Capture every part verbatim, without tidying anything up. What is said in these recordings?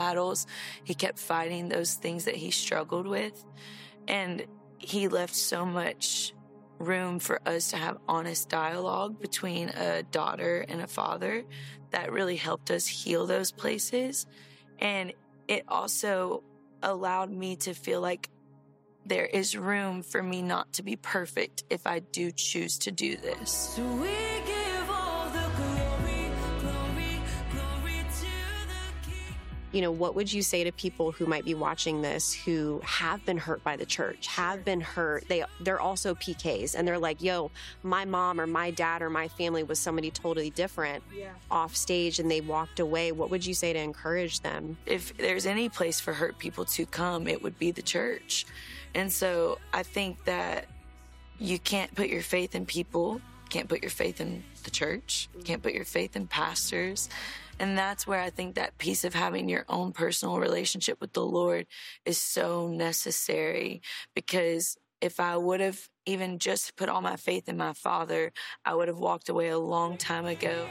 battles. He kept fighting those things that he struggled with. And he left so much room for us to have honest dialogue between a daughter and a father that really helped us heal those places. And it also allowed me to feel like there is room for me not to be perfect if I do choose to do this. So we give all the glory, glory, glory to the King. You know, what would you say to people who might be watching this who have been hurt by the church, have been hurt? They, they're also P Ks, and they're like, yo, my mom or my dad or my family was somebody totally different yeah. off stage and they walked away. What would you say to encourage them? If there's any place for hurt people to come, it would be the church. And so I think that you can't put your faith in people, can't put your faith in the church, can't put your faith in pastors. And that's where I think that piece of having your own personal relationship with the Lord is so necessary. Because if I would have even just put all my faith in my Father, I would have walked away a long time ago.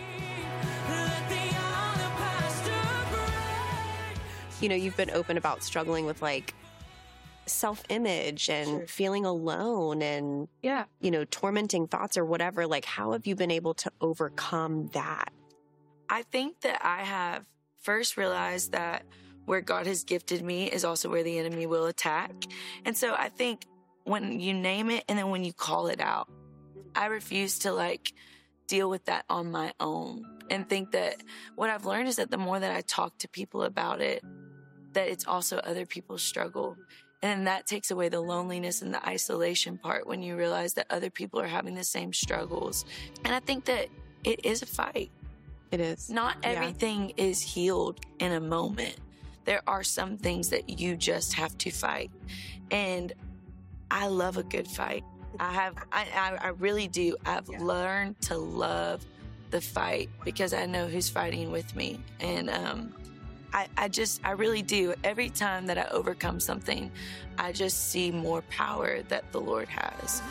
You know, you've been open about struggling with like self-image and Sure. feeling alone and, Yeah. you know, tormenting thoughts or whatever. Like, how have you been able to overcome that? I think that I have first realized that where God has gifted me is also where the enemy will attack. And so I think when you name it and then when you call it out, I refuse to like deal with that on my own and think that what I've learned is that the more that I talk to people about it, that it's also other people's struggle. And that takes away the loneliness and the isolation part when you realize that other people are having the same struggles. And I think that it is a fight. It is. Not Yeah. everything is healed in a moment. There are some things that you just have to fight. And I love a good fight. I have, I, I, I really do. I've Yeah. learned to love the fight because I know who's fighting with me. And, um, I, I just, I really do. Every time that I overcome something, I just see more power that the Lord has.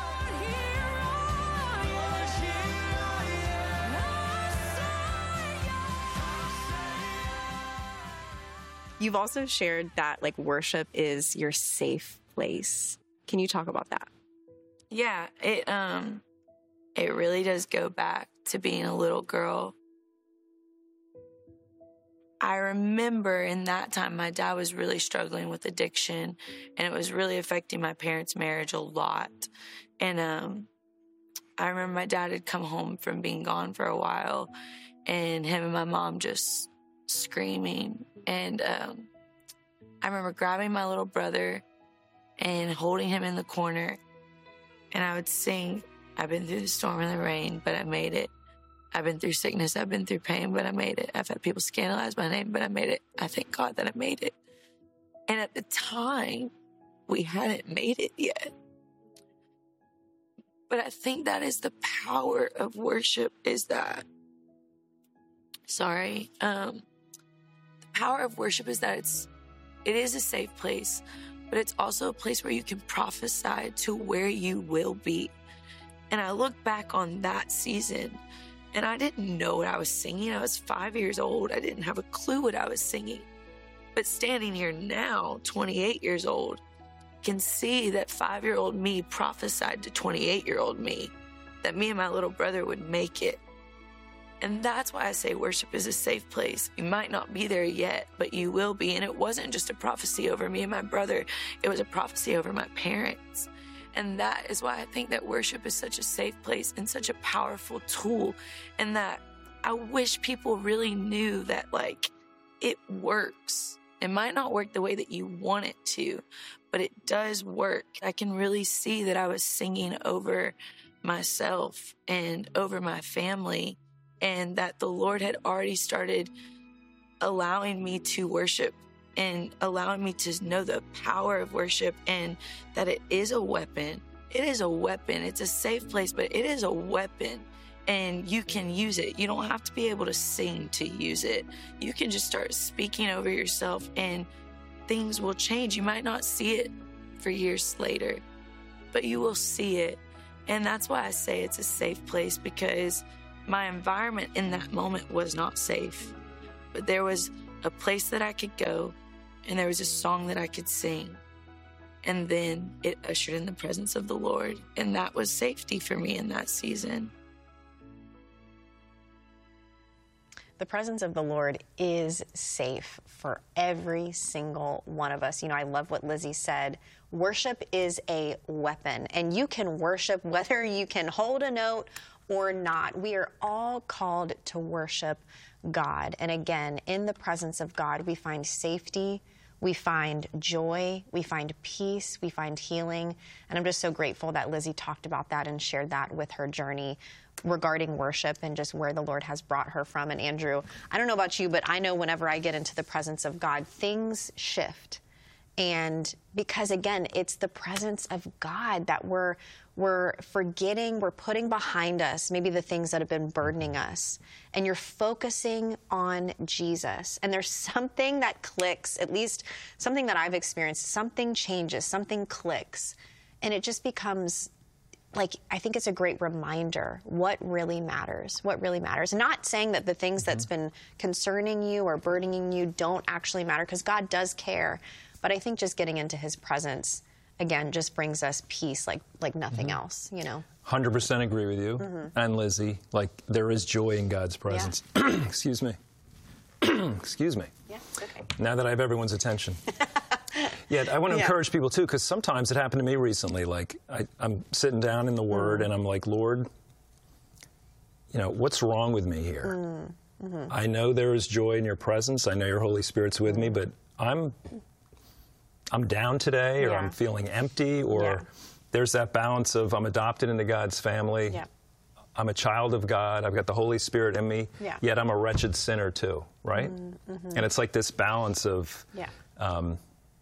You've also shared that like worship is your safe place. Can you talk about that? Yeah, it, um, it really does go back to being a little girl. I remember in that time, my dad was really struggling with addiction, and it was really affecting my parents' marriage a lot. And um, I remember my dad had come home from being gone for a while, and him and my mom just screaming. And um, I remember grabbing my little brother and holding him in the corner, and I would sing, "I've been through the storm and the rain, but I made it. I've been through sickness, I've been through pain, but I made it. I've had people scandalize my name, but I made it. I thank God that I made it." And at the time, we hadn't made it yet. But I think that is the power of worship, is that, sorry, um, the power of worship is that it's, it is a safe place, but it's also a place where you can prophesy to where you will be. And I look back on that season, and I didn't know what I was singing. I was five years old. I didn't have a clue what I was singing. But standing here now, twenty-eight years old, can see that five-year-old me prophesied to twenty-eight-year-old me that me and my little brother would make it. And that's why I say worship is a safe place. You might not be there yet, but you will be. And it wasn't just a prophecy over me and my brother. It was a prophecy over my parents. And that is why I think that worship is such a safe place and such a powerful tool. And that I wish people really knew that, like, it works. It might not work the way that you want it to, but it does work. I can really see that I was singing over myself and over my family, and that the Lord had already started allowing me to worship and allowing me to know the power of worship, and that it is a weapon. It is a weapon. It's a safe place, but it is a weapon, and you can use it. You don't have to be able to sing to use it. You can just start speaking over yourself, and things will change. You might not see it for years later, but you will see it. And that's why I say it's a safe place, because my environment in that moment was not safe. But there was a place that I could go, and there was a song that I could sing. And then it ushered in the presence of the Lord, and that was safety for me in that season. The presence of the Lord is safe for every single one of us. You know, I love what Lizzie said. Worship is a weapon, and you can worship whether you can hold a note or not. We are all called to worship God. And again, in the presence of God, we find safety, we find joy, we find peace, we find healing. And I'm just so grateful that Lizzie talked about that and shared that with her journey regarding worship and just where the Lord has brought her from. And Andrew, I don't know about you, but I know whenever I get into the presence of God, things shift. And because, again, it's the presence of God that we're we're forgetting, we're putting behind us maybe the things that have been burdening us. And you're focusing on Jesus. And there's something that clicks, at least something that I've experienced, something changes, something clicks. And it just becomes, like, I think it's a great reminder what really matters, what really matters. Not saying that the things mm-hmm. that's been concerning you or burdening you don't actually matter, because God does care. But I think just getting into his presence, again, just brings us peace like like nothing mm-hmm. else, you know. one hundred percent agree with you mm-hmm. and Lizzie. Like, there is joy in God's presence. Yeah. Excuse me. Excuse me. Yeah, it's okay. Now that I have everyone's attention. Yeah, I want to yeah. encourage people, too, because sometimes it happened to me recently. Like, I, I'm sitting down in the Word, mm-hmm. and I'm like, Lord, you know, what's wrong with me here? Mm-hmm. I know there is joy in your presence. I know your Holy Spirit's with mm-hmm. me, but I'm... I'm down today, or yeah. I'm feeling empty, or yeah. there's that balance of I'm adopted into God's family. Yeah. I'm a child of God. I've got the Holy Spirit in me, yeah. yet I'm a wretched sinner too, right? Mm-hmm. And it's like this balance of yeah. um,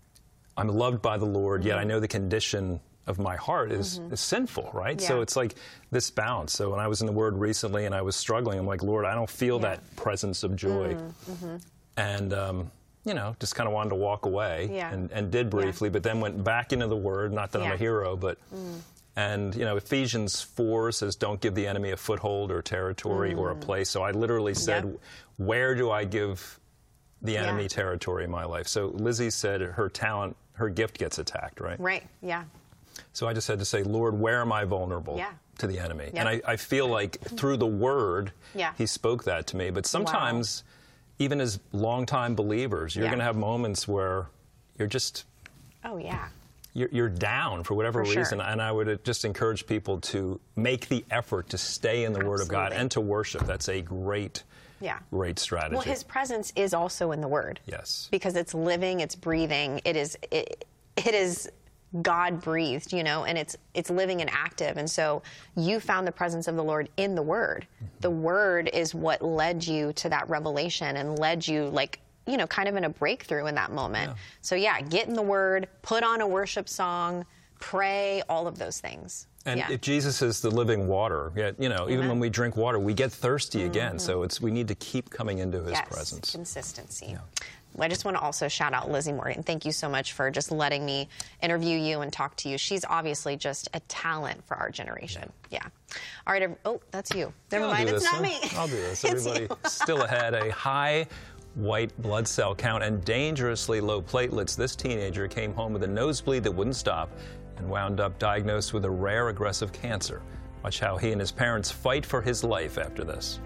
I'm loved by the Lord, mm-hmm. yet I know the condition of my heart is, mm-hmm. is sinful, right? Yeah. So it's like this balance. So when I was in the Word recently and I was struggling, I'm like, Lord, I don't feel yeah. that presence of joy. Mm-hmm. And... Um, you know, just kind of wanted to walk away yeah. and, and did briefly, yeah. but then went back into the Word, not that yeah. I'm a hero, but, mm. and, you know, Ephesians four says, don't give the enemy a foothold or territory mm. or a place. So I literally said, yep. where do I give the enemy yeah. territory in my life? So Lizzie said her talent, her gift gets attacked, right? Right, yeah. So I just had to say, Lord, where am I vulnerable yeah. to the enemy? Yep. And I, I feel like through the Word, yeah. he spoke that to me. But sometimes... Wow. Even as longtime believers, you're yeah. going to have moments where you're just, oh yeah, you're, you're down for whatever for reason. Sure. And I would just encourage people to make the effort to stay in the Absolutely. Word of God and to worship. That's a great, yeah. great strategy. Well, his presence is also in the Word. Yes, because it's living, it's breathing, it is, it, it is God breathed, you know, and it's it's living and active. And so you found the presence of the Lord in the Word. Mm-hmm. The Word is what led you to that revelation and led you, like, you know, kind of in a breakthrough in that moment. Yeah. So yeah, get in the Word, put on a worship song, pray, all of those things. And yeah. if Jesus is the living water, yet, you know, Amen. Even when we drink water, we get thirsty mm-hmm. again. So it's we need to keep coming into his yes, presence. Consistency. Yeah. I just want to also shout out Lizzie Morgan. Thank you so much for just letting me interview you and talk to you. She's obviously just a talent for our generation. Yeah. All right. Oh, that's you. Never I'll mind. It's this, not huh? me. I'll do this. Everybody still ahead. A high white blood cell count and dangerously low platelets. This teenager came home with a nosebleed that wouldn't stop and wound up diagnosed with a rare aggressive cancer. Watch how he and his parents fight for his life after this.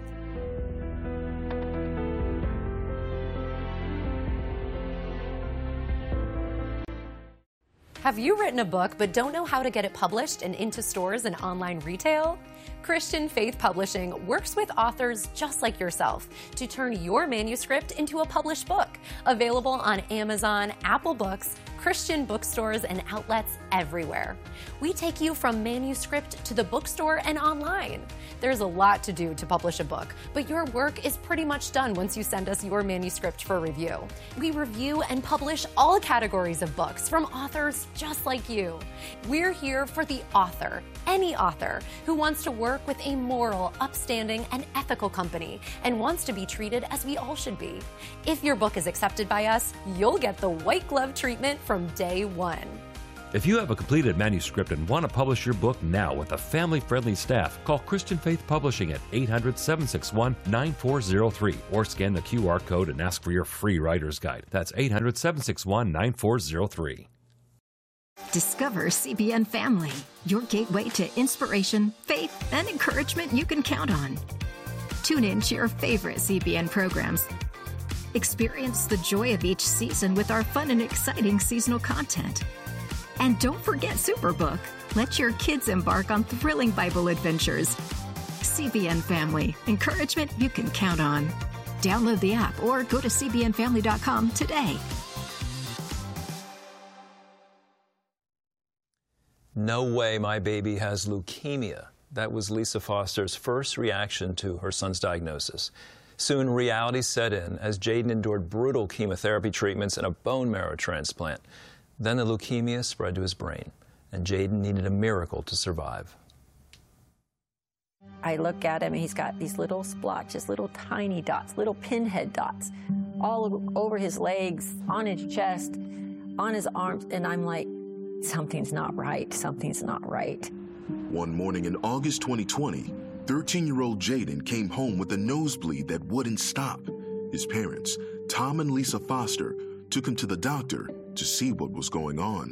Have you written a book but don't know how to get it published and into stores and online retail? Christian Faith Publishing works with authors just like yourself to turn your manuscript into a published book, available on Amazon, Apple Books, Christian bookstores, and outlets everywhere. We take you from manuscript to the bookstore and online. There's a lot to do to publish a book, but your work is pretty much done once you send us your manuscript for review. We review and publish all categories of books from authors just like you. We're here for the author, any author, who wants to work with a moral, upstanding, and ethical company and wants to be treated as we all should be. If your book is accepted by us, you'll get the white glove treatment from day one. If you have a completed manuscript and want to publish your book now with a family-friendly staff, call Christian Faith Publishing at eight hundred, seven six one, nine four zero three or scan the Q R code and ask for your free writer's guide. That's eight hundred, seven six one, nine four zero three. Discover C B N Family, your gateway to inspiration, faith, and encouragement you can count on. Tune in to your favorite C B N programs. Experience the joy of each season with our fun and exciting seasonal content. And don't forget Superbook. Let your kids embark on thrilling Bible adventures. C B N Family, encouragement you can count on. Download the app or go to c b n family dot com today. No way my baby has leukemia. That was Lisa Foster's first reaction to her son's diagnosis. Soon, reality set in as Jaden endured brutal chemotherapy treatments and a bone marrow transplant. Then the leukemia spread to his brain, and Jaden needed a miracle to survive. I look at him, and he's got these little splotches, little tiny dots, little pinhead dots, all over his legs, on his chest, on his arms, and I'm like, something's not right, something's not right. One morning in August twenty twenty, thirteen-year-old Jaden came home with a nosebleed that wouldn't stop. His parents, Tom and Lisa Foster, took him to the doctor to see what was going on.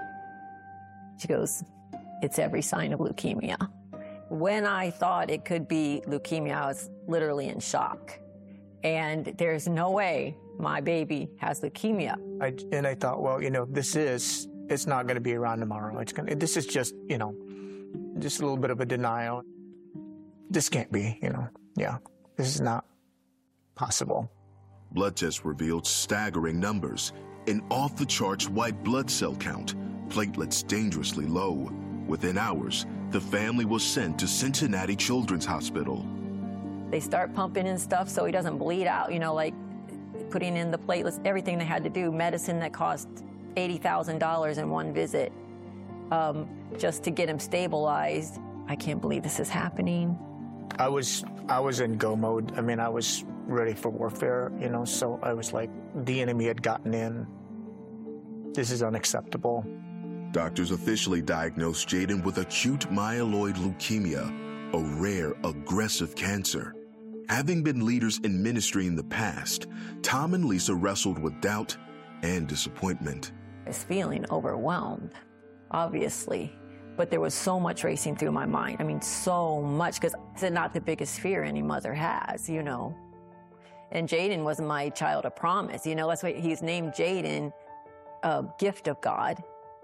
She goes, it's every sign of leukemia. When I thought it could be leukemia, I was literally in shock. And there's no way my baby has leukemia. I, and I thought, well, you know, this is, it's not going to be around tomorrow. It's going to, this is just, you know, just a little bit of a denial. This can't be, you know, yeah, this is not possible. Blood tests revealed staggering numbers, an off-the-charts white blood cell count, platelets dangerously low. Within hours, the family was sent to Cincinnati Children's Hospital. They start pumping in stuff so he doesn't bleed out, you know, like putting in the platelets, everything they had to do, medicine that cost eighty thousand dollars in one visit um, just to get him stabilized. I can't believe this is happening. I was, I was in go mode. I mean, I was ready for warfare, you know, so I was like, the enemy had gotten in. This is unacceptable. Doctors officially diagnosed Jaden with acute myeloid leukemia, a rare, aggressive cancer. Having been leaders in ministry in the past, Tom and Lisa wrestled with doubt and disappointment. I was feeling overwhelmed, obviously, but there was so much racing through my mind. I mean, so much, because it's not the biggest fear any mother has, you know. And Jaden was my child of promise, you know, that's why he's named Jaden, a gift of God.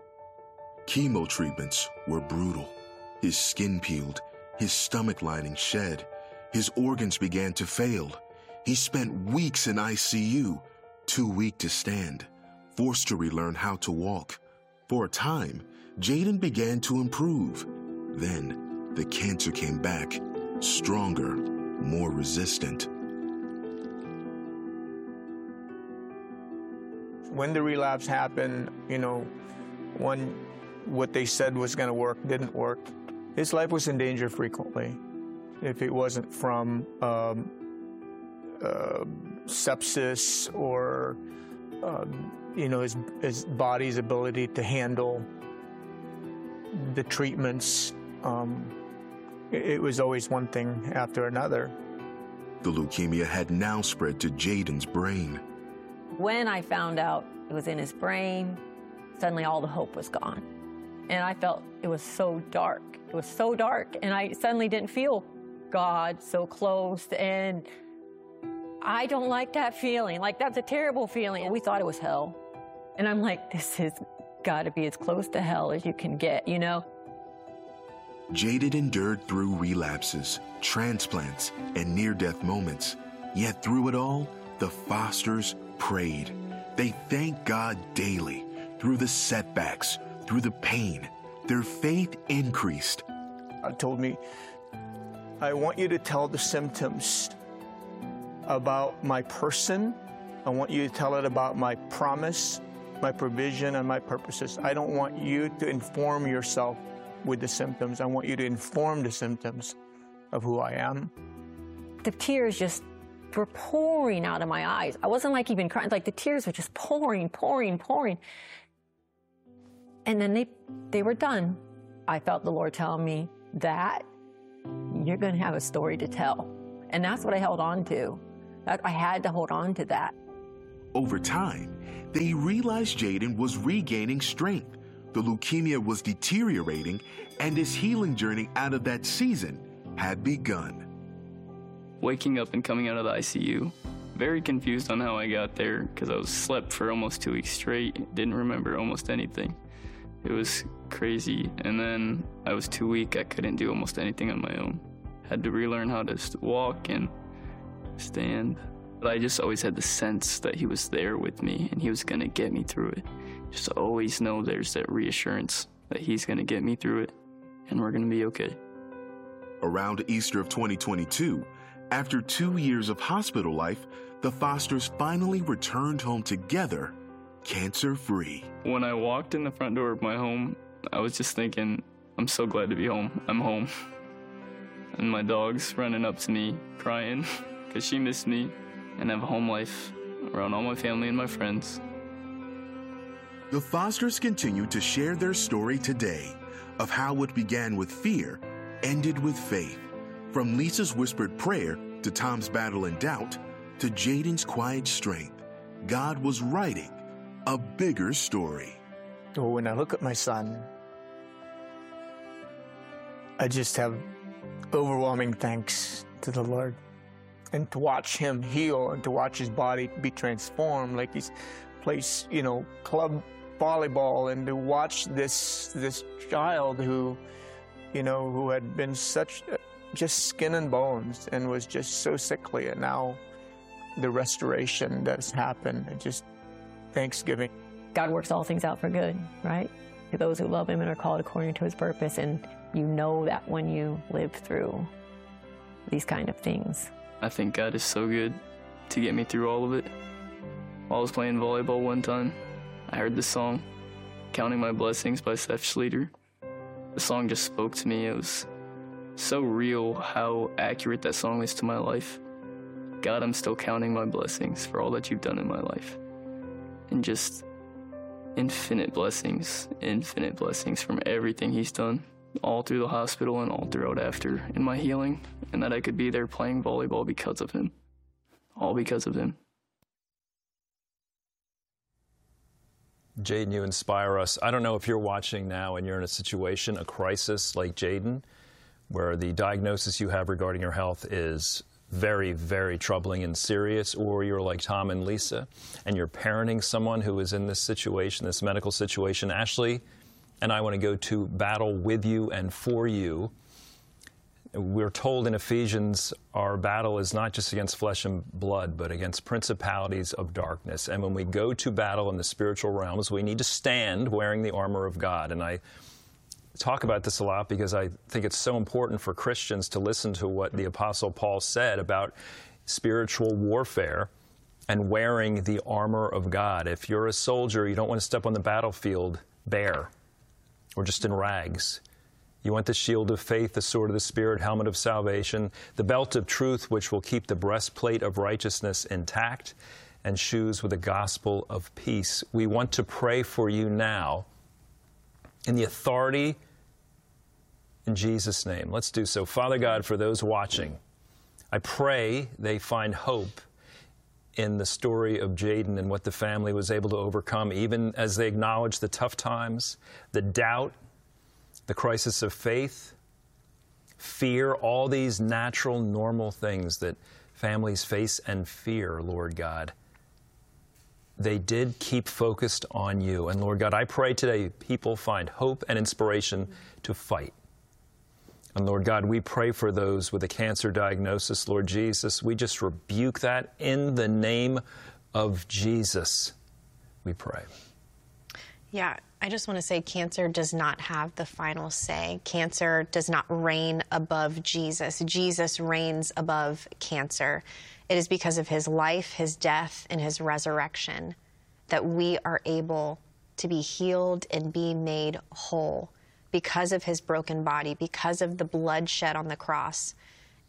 Chemo treatments were brutal. His skin peeled, his stomach lining shed, his organs began to fail. He spent weeks in I C U, too weak to stand, forced to relearn how to walk. For a time, Jaden began to improve. Then, the cancer came back, stronger, more resistant. When the relapse happened, you know, one, what they said was going to work didn't work. His life was in danger frequently. If it wasn't from um, uh, sepsis or, um, you know, his, his body's ability to handle the treatments, um, it, it was always one thing after another. The leukemia had now spread to Jaden's brain. When I found out it was in his brain, suddenly all the hope was gone. And I felt it was so dark. It was so dark, and I suddenly didn't feel God so close, and I don't like that feeling. Like, that's a terrible feeling. We thought it was hell. And I'm like, this has got to be as close to hell as you can get, you know? Jaden endured through relapses, transplants, and near-death moments. Yet through it all, the Fosters prayed. They thanked God daily through the setbacks, through the pain. Their faith increased. God told me, I want you to tell the symptoms about my person. I want you to tell it about my promise, my provision, and my purposes. I don't want you to inform yourself with the symptoms. I want you to inform the symptoms of who I am. The tears just were pouring out of my eyes. I wasn't like even crying, like the tears were just pouring, pouring, pouring. And then they, they were done. I felt the Lord telling me that you're going to have a story to tell. And that's what I held on to. That I had to hold on to that. Over time, they realized Jaden was regaining strength. The leukemia was deteriorating, and his healing journey out of that season had begun. Waking up and coming out of the I C U, very confused on how I got there because I was slept for almost two weeks straight, didn't remember almost anything. It was crazy, and then I was too weak, I couldn't do almost anything on my own. Had to relearn how to walk and stand. But I just always had the sense that he was there with me and he was gonna get me through it. Just always know there's that reassurance that he's gonna get me through it and we're gonna be okay. Around Easter of twenty twenty-two, after two years of hospital life, the Fosters finally returned home together, cancer-free. When I walked in the front door of my home, I was just thinking, I'm so glad to be home. I'm home. And my dog's running up to me, crying, because she missed me, and have a home life around all my family and my friends. The Fosters continue to share their story today of how what began with fear ended with faith. From Lisa's whispered prayer to Tom's battle and doubt to Jaden's quiet strength, God was writing a bigger story. Well, when I look at my son, I just have overwhelming thanks to the Lord. And to watch him heal and to watch his body be transformed, like he's plays, you know, club volleyball, and to watch this this child who, you know, who had been such just skin and bones and was just so sickly, and now the restoration that has happened, and just thanksgiving. God works all things out for good, right? To those who love him and are called according to his purpose, and you know that when you live through these kind of things. I think God is so good to get me through all of it. While I was playing volleyball one time, I heard this song, Counting My Blessings by Seth Schleter. The song just spoke to me. It was so real how accurate that song is to my life. God, I'm still counting my blessings for all that you've done in my life. And just infinite blessings, infinite blessings from everything he's done, all through the hospital and all throughout after in my healing, and that I could be there playing volleyball because of him. All because of him. Jaden, you inspire us. I don't know if you're watching now and you're in a situation, a crisis like Jaden, where the diagnosis you have regarding your health is very, very troubling and serious, or you're like Tom and Lisa, and you're parenting someone who is in this situation, this medical situation. Ashley and I want to go to battle with you and for you. We're told in Ephesians our battle is not just against flesh and blood, but against principalities of darkness. And when we go to battle in the spiritual realms, we need to stand wearing the armor of God. And I talk about this a lot because I think it's so important for Christians to listen to what the Apostle Paul said about spiritual warfare and wearing the armor of God. If you're a soldier, you don't want to step on the battlefield bare or just in rags. You want the shield of faith, the sword of the Spirit, helmet of salvation, the belt of truth, which will keep the breastplate of righteousness intact, and shoes with the gospel of peace. We want to pray for you now in the authority in Jesus' name. Let's do so. Father God, for those watching, I pray they find hope in the story of Jaden and what the family was able to overcome, even as they acknowledge the tough times, the doubt, the crisis of faith, fear, all these natural, normal things that families face and fear, Lord God. They did keep focused on you. And Lord God, I pray today people find hope and inspiration to fight. And Lord God, we pray for those with a cancer diagnosis, Lord Jesus. We just rebuke that in the name of Jesus, we pray. Yeah, I just want to say cancer does not have the final say. Cancer does not reign above Jesus. Jesus reigns above cancer. It is because of his life, his death, and his resurrection that we are able to be healed and be made whole because of his broken body, because of the blood shed on the cross.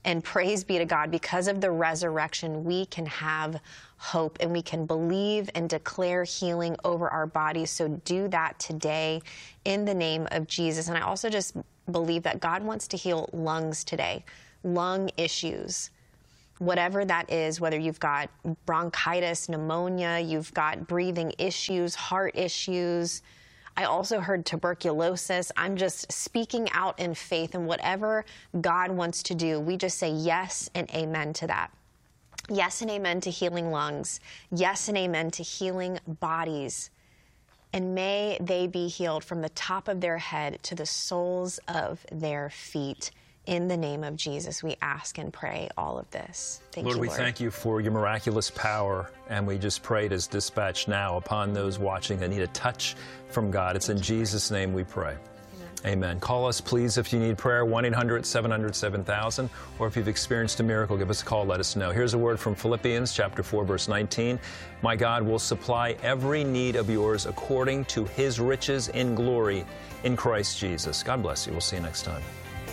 And praise be to God, because of the resurrection, we can have hope and we can believe and declare healing over our bodies. So do that today in the name of Jesus. And I also just believe that God wants to heal lungs today, lung issues, whatever that is, whether you've got bronchitis, pneumonia, you've got breathing issues, heart issues. I also heard tuberculosis. I'm just speaking out in faith, and whatever God wants to do, we just say yes and amen to that. Yes and amen to healing lungs. Yes and amen to healing bodies. And may they be healed from the top of their head to the soles of their feet. In the name of Jesus, we ask and pray all of this. Thank Lord, you, we Lord. thank you for your miraculous power, and we just pray it is dispatched now upon those watching that need a touch from God. It's in Jesus' name we pray. Amen. Amen. Call us, please, if you need prayer, one eight hundred seven hundred seven thousand, or if you've experienced a miracle, give us a call, let us know. Here's a word from Philippians chapter four, verse nineteen. My God will supply every need of yours according to his riches in glory in Christ Jesus. God bless you. We'll see you next time.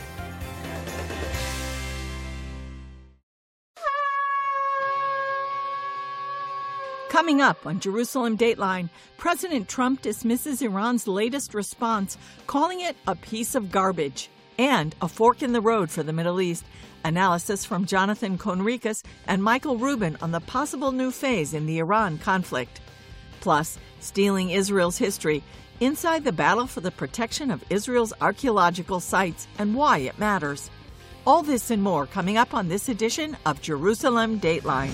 Coming up on Jerusalem Dateline, President Trump dismisses Iran's latest response, calling it a piece of garbage, and a fork in the road for the Middle East. Analysis from Jonathan Conricus and Michael Rubin on the possible new phase in the Iran conflict. Plus, stealing Israel's history, inside the battle for the protection of Israel's archaeological sites and why it matters. All this and more coming up on this edition of Jerusalem Dateline.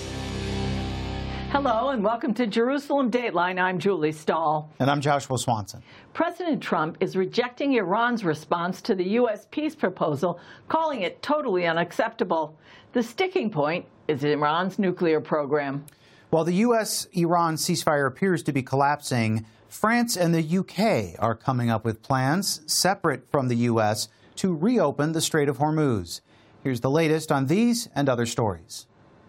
Hello and welcome to Jerusalem Dateline. I'm Julie Stahl. And I'm Joshua Swanson. President Trump is rejecting Iran's response to the U S peace proposal, calling it totally unacceptable. The sticking point is Iran's nuclear program. While the U S Iran ceasefire appears to be collapsing, France and the U K are coming up with plans separate from the U S to reopen the Strait of Hormuz. Here's the latest on these and other stories.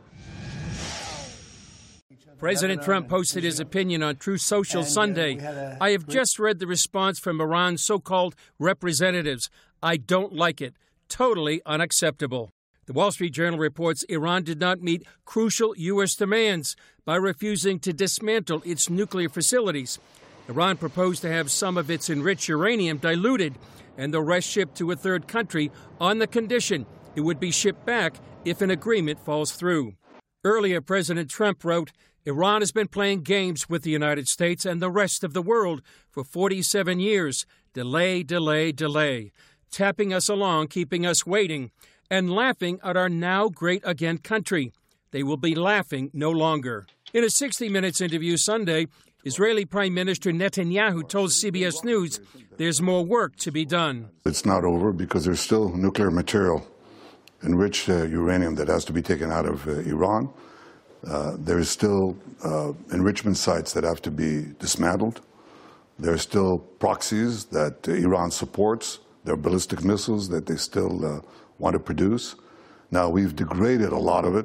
President Trump posted his opinion on Truth Social Sunday. I have just read the response from Iran's so-called representatives. I don't like it. Totally unacceptable. The Wall Street Journal reports Iran did not meet crucial U S demands by refusing to dismantle its nuclear facilities. Iran proposed to have some of its enriched uranium diluted and the rest shipped to a third country on the condition it would be shipped back if an agreement falls through. Earlier, President Trump wrote, Iran has been playing games with the United States and the rest of the world for forty-seven years. Delay, delay, delay. Tapping us along, keeping us waiting, and laughing at our now great again country. They will be laughing no longer. In a sixty minutes interview Sunday, Israeli Prime Minister Netanyahu told C B S News there's more work to be done. It's not over because there's still nuclear material, enriched uh, uranium that has to be taken out of uh, Iran. Uh, there's still uh, enrichment sites that have to be dismantled. There are still proxies that uh, Iran supports. There are ballistic missiles that they still uh, want to produce. Now, we've degraded a lot of it,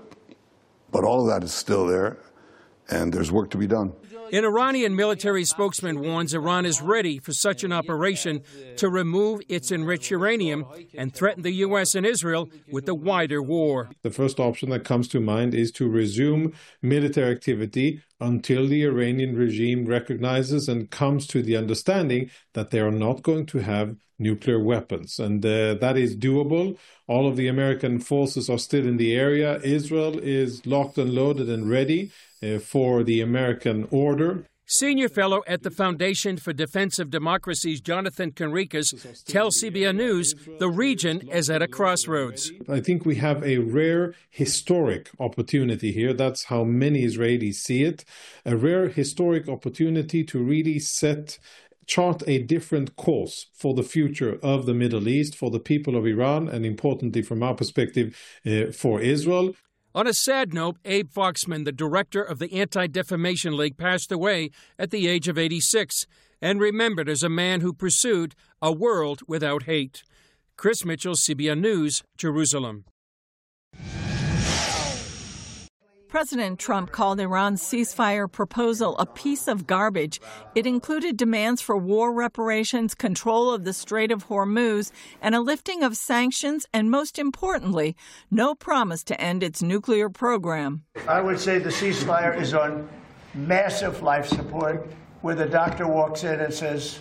but all of that is still there, and there's work to be done. An Iranian military spokesman warns Iran is ready for such an operation to remove its enriched uranium and threaten the U S and Israel with a wider war. The first option that comes to mind is to resume military activity until the Iranian regime recognizes and comes to the understanding that they are not going to have nuclear weapons. And uh, that is doable. All of the American forces are still in the area. Israel is locked and loaded and ready uh, for the American order. Senior fellow at the Foundation for Defense of Democracy's Jonathan Conricus tells C B S News the region is at a crossroads. I think we have a rare historic opportunity here. That's how many Israelis see it. A rare historic opportunity to really set chart a different course for the future of the Middle East, for the people of Iran, and importantly, from our perspective, uh, for Israel. On a sad note, Abe Foxman, the director of the Anti-Defamation League, passed away at the age of eighty-six and remembered as a man who pursued a world without hate. Chris Mitchell, C B S News, Jerusalem. President Trump called Iran's ceasefire proposal a piece of garbage. It included demands for war reparations, control of the Strait of Hormuz, and a lifting of sanctions, and most importantly, no promise to end its nuclear program. I would say the ceasefire is on massive life support, where the doctor walks in and says,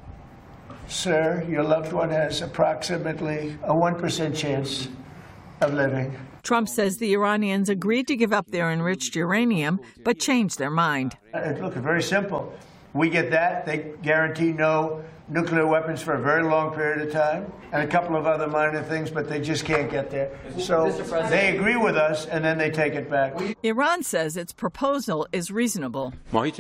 "Sir, your loved one has approximately a one percent chance of living." Trump says the Iranians agreed to give up their enriched uranium, but changed their mind. Uh, Look, it's very simple. We get that. They guarantee no nuclear weapons for a very long period of time, and a couple of other minor things, but they just can't get there. So they agree with us, and then they take it back. Iran says its proposal is reasonable.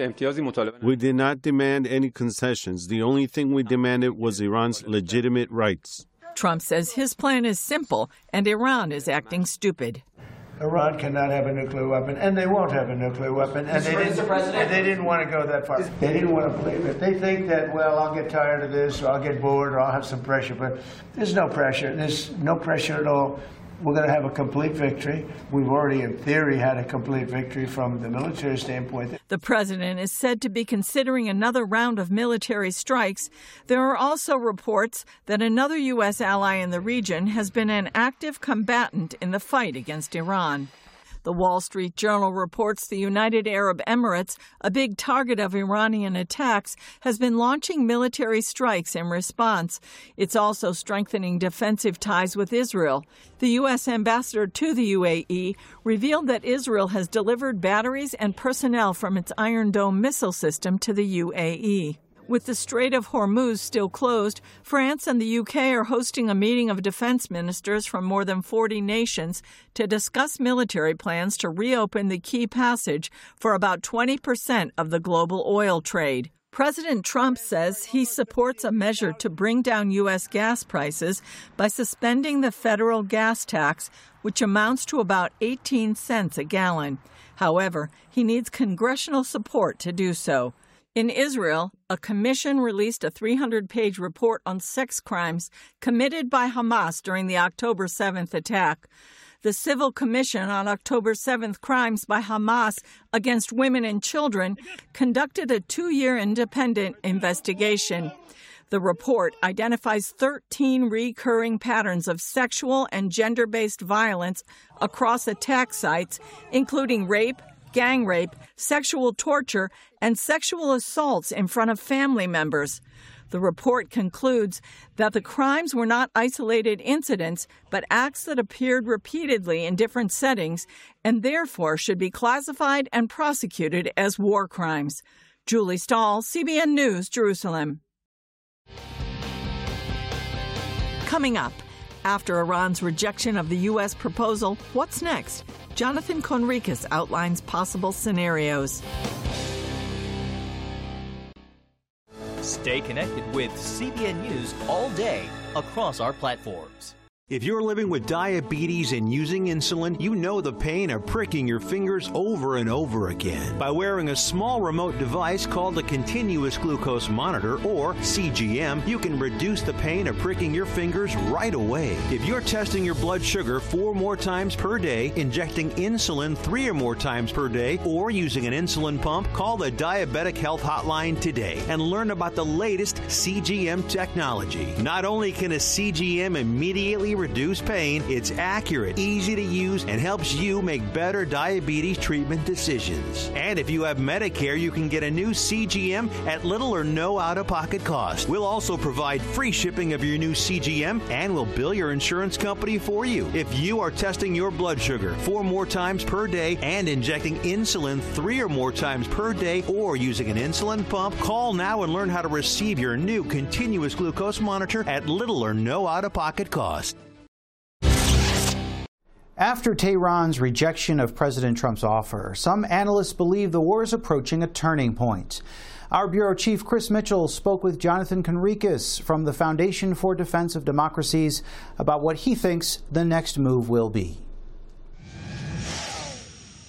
We did not demand any concessions. The only thing we demanded was Iran's legitimate rights. Trump says his plan is simple, and Iran is acting stupid. Iran cannot have a nuclear weapon, and they won't have a nuclear weapon, and they didn't, and they didn't want to go that far. They didn't want to believe it. They think that, well, I'll get tired of this, or I'll get bored, or I'll have some pressure, but there's no pressure. There's no pressure at all. We're going to have a complete victory. We've already, in theory, had a complete victory from the military standpoint. The president is said to be considering another round of military strikes. There are also reports that another U S ally in the region has been an active combatant in the fight against Iran. The Wall Street Journal reports the United Arab Emirates, a big target of Iranian attacks, has been launching military strikes in response. It's also strengthening defensive ties with Israel. The U S ambassador to the U A E revealed that Israel has delivered batteries and personnel from its Iron Dome missile system to the U A E. With the Strait of Hormuz still closed, France and the U K are hosting a meeting of defense ministers from more than forty nations to discuss military plans to reopen the key passage for about twenty percent of the global oil trade. President Trump says he supports a measure to bring down U S gas prices by suspending the federal gas tax, which amounts to about eighteen cents a gallon. However, he needs congressional support to do so. In Israel, a commission released a three hundred page report on sex crimes committed by Hamas during the October seventh attack. The Civil Commission on October seventh Crimes by Hamas against women and children conducted a two-year independent investigation. The report identifies thirteen recurring patterns of sexual and gender-based violence across attack sites, including rape, gang rape, sexual torture, and sexual assaults in front of family members. The report concludes that the crimes were not isolated incidents, but acts that appeared repeatedly in different settings and therefore should be classified and prosecuted as war crimes. Julie Stahl, C B N News, Jerusalem. Coming up, after Iran's rejection of the U S proposal, what's next? Jonathan Conricus outlines possible scenarios. Stay connected with C B N News all day across our platforms. If you're living with diabetes and using insulin, you know the pain of pricking your fingers over and over again. By wearing a small remote device called a continuous glucose monitor, or C G M, you can reduce the pain of pricking your fingers right away. If you're testing your blood sugar four more times per day, injecting insulin three or more times per day, or using an insulin pump, call the Diabetic Health Hotline today and learn about the latest C G M technology. Not only can a C G M immediately reduce pain, it's accurate, easy to use, and helps you make better diabetes treatment decisions. And if you have Medicare, you can get a new C G M at little or no out-of-pocket cost. We'll also provide free shipping of your new C G M, and we'll bill your insurance company for you. If you are testing your blood sugar four more times per day and injecting insulin three or more times per day, or using an insulin pump, call now and learn how to receive your new continuous glucose monitor at little or no out-of-pocket cost. After Tehran's rejection of President Trump's offer, some analysts believe the war is approaching a turning point. Our bureau chief Chris Mitchell spoke with Jonathan Conricus from the Foundation for Defense of Democracies about what he thinks the next move will be.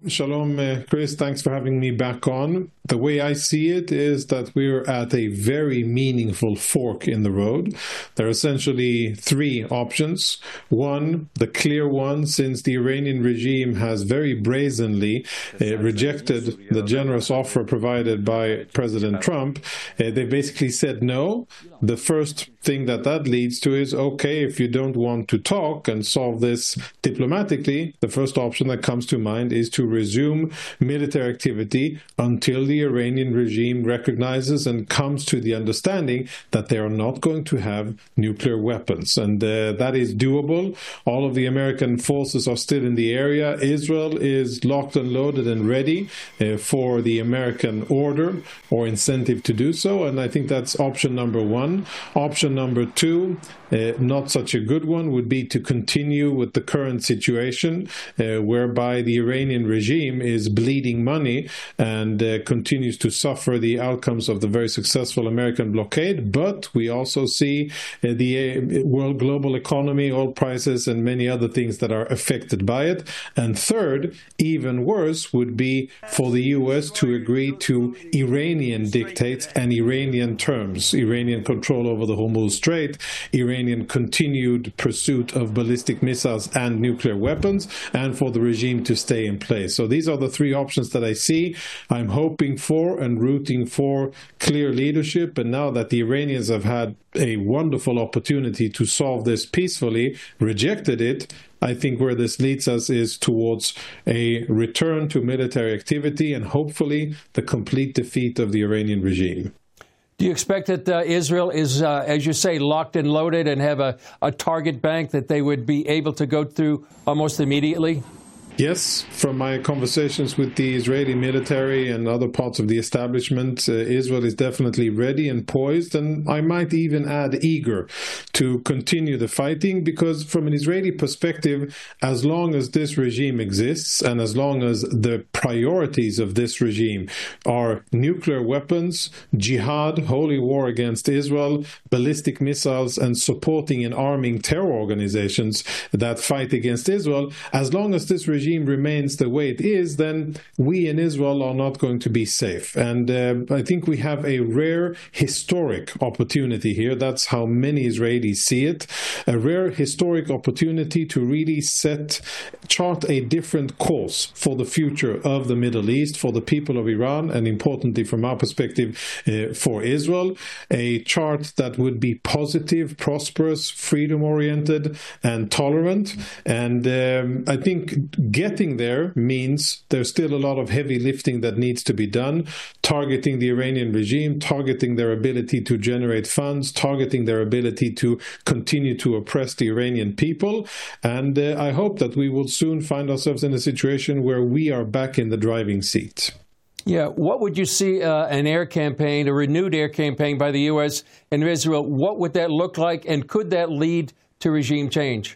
Shalom, uh, Chris. Thanks for having me back on. The way I see it is that we're at a very meaningful fork in the road. There are essentially three options. One, the clear one, since the Iranian regime has very brazenly uh, rejected the generous offer provided by President Trump, uh, they basically said no. The first thing that that leads to is, okay, if you don't want to talk and solve this diplomatically, the first option that comes to mind is to resume military activity until the Iranian regime recognizes and comes to the understanding that they are not going to have nuclear weapons. And uh, that is doable. All of the American forces are still in the area. Israel is locked and loaded and ready uh, for the American order or incentive to do so. And I think that's option number one. Option number two, uh, not such a good one, would be to continue with the current situation uh, whereby the Iranian regime is bleeding money and uh, continues to suffer the outcomes of the very successful American blockade. But we also see uh, the uh, world global economy, oil prices, and many other things that are affected by it. And third, even worse, would be for the U S to agree to Iranian dictates and Iranian terms, Iranian control over the Hormuz Strait, Iranian continued pursuit of ballistic missiles and nuclear weapons, and for the regime to stay in place. So these are the three options that I see. I'm hoping for and rooting for clear leadership. And now that the Iranians have had a wonderful opportunity to solve this peacefully, rejected it, I think where this leads us is towards a return to military activity and hopefully the complete defeat of the Iranian regime. Do you expect that uh, Israel is, uh, as you say, locked and loaded and have a, a target bank that they would be able to go through almost immediately? Yes, from my conversations with the Israeli military and other parts of the establishment, uh, Israel is definitely ready and poised, and I might even add eager to continue the fighting, because from an Israeli perspective, as long as this regime exists and as long as the priorities of this regime are nuclear weapons, jihad, holy war against Israel, ballistic missiles, and supporting and arming terror organizations that fight against Israel, as long as this regime regime remains the way it is, then we in Israel are not going to be safe. And uh, I think we have a rare historic opportunity here. That's how many Israelis see it. A rare historic opportunity to really set, chart a different course for the future of the Middle East, for the people of Iran, and importantly from our perspective, uh, for Israel. A chart that would be positive, prosperous, freedom-oriented, and tolerant. And um, I think getting there means there's still a lot of heavy lifting that needs to be done, targeting the Iranian regime, targeting their ability to generate funds, targeting their ability to continue to oppress the Iranian people. And uh, I hope that we will soon find ourselves in a situation where we are back in the driving seat. Yeah, what would you see uh, an air campaign, a renewed air campaign by the U S and Israel? What would that look like, and could that lead to regime change?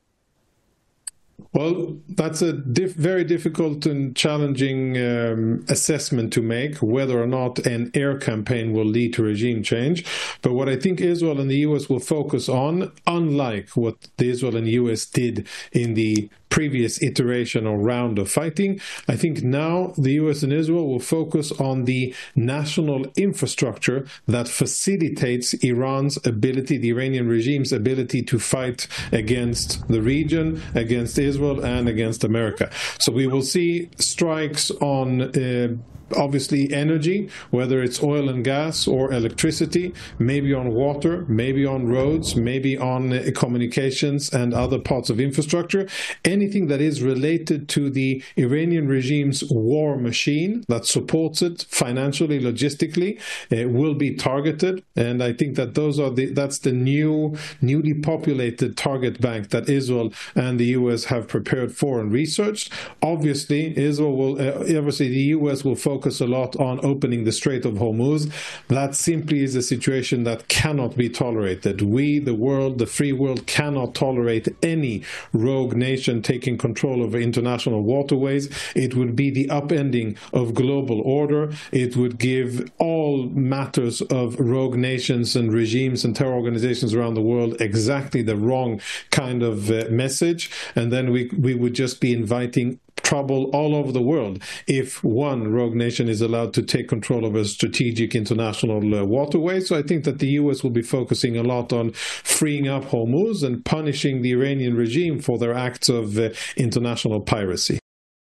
Well, that's a diff- very difficult and challenging um, assessment to make, whether or not an air campaign will lead to regime change. But what I think Israel and the U S will focus on, unlike what the Israel and U S did in the previous iteration or round of fighting, I think now the U S and Israel will focus on the national infrastructure that facilitates Iran's ability, the Iranian regime's ability to fight against the region, against Israel, and against America. So we will see strikes on uh, obviously energy, whether it's oil and gas or electricity, maybe on water, maybe on roads, maybe on uh, communications and other parts of infrastructure. Anything that is related to the Iranian regime's war machine that supports it financially, logistically, uh, will be targeted. And I think that those are the that's the new, newly populated target bank that Israel and the U S have prepared for and researched. Obviously, Israel will, uh, obviously the U S will focus focus a lot on opening the Strait of Hormuz. That simply is a situation that cannot be tolerated. We, the world, the free world, cannot tolerate any rogue nation taking control over international waterways. It would be the upending of global order. It would give all matters of rogue nations and regimes and terror organizations around the world exactly the wrong kind of uh, message. And then we, we would just be inviting trouble all over the world if one rogue nation is allowed to take control of a strategic international uh, waterway. So I think that the U S will be focusing a lot on freeing up Hormuz and punishing the Iranian regime for their acts of uh, international piracy.